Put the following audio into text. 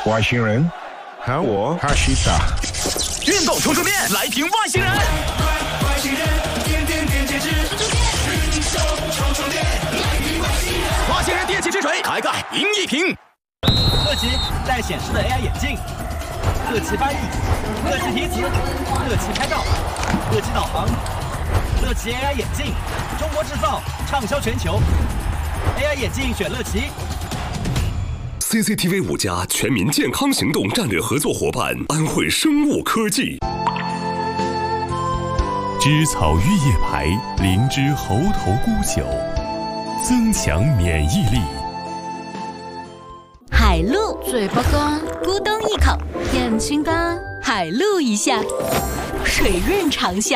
外星人喊我哈西达。 运动充电，来听外星人。外星人，点点点点指，运动充电，来听外星人。外星人电器之锤，开盖赢一瓶。 乐奇带显示的 AI 眼镜，乐奇翻译，乐奇提词，乐奇拍照，乐奇导航，乐奇 AI 眼镜，中国制造，畅销全球。AI 眼镜选乐奇。 CCTV 5家全民健康行动战略合作伙伴安慧生物科技。 芝草玉叶牌灵芝猴头菇酒，增强免疫力。 海陆嘴巴干，咕咚一口，眼睛干，海陆一下，水润长效。